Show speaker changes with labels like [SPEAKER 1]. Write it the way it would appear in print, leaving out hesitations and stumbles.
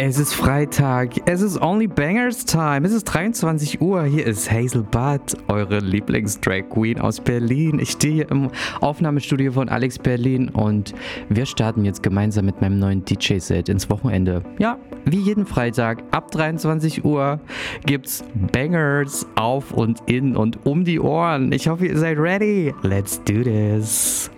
[SPEAKER 1] Es ist Freitag, es ist Only Bangers Time, es ist 23 Uhr, hier ist Hazel Butt, eure Lieblings-Drag Queen aus Berlin. Ich stehe hier im Aufnahmestudio von Alex Berlin und wir starten jetzt gemeinsam mit meinem neuen DJ-Set ins Wochenende. Ja, wie jeden Freitag ab 23 Uhr gibt's Bangers auf und in und um die Ohren. Ich hoffe, ihr seid ready. Let's do this.